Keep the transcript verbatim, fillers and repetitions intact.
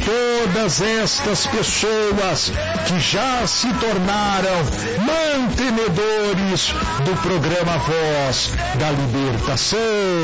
todas estas pessoas que já se tornaram mantenedores do programa Voz da Libertação.